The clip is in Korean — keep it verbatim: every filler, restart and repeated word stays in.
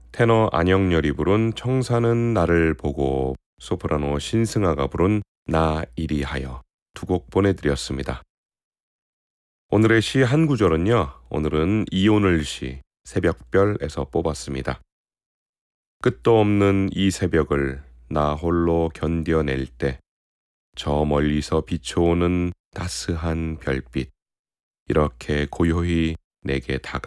테너 안영렬이 부른 청사는 나를 보고, 소프라노 신승아가 부른 나 이리하여 두 곡 보내드렸습니다. 오늘의 시 한 구절은요, 오늘은 이오늘 시 새벽별에서 뽑았습니다. 끝도 없는 이 새벽을 나 홀로 견뎌낼 때 저 멀리서 비춰오는 따스한 별빛, 이렇게 고요히 내게 다가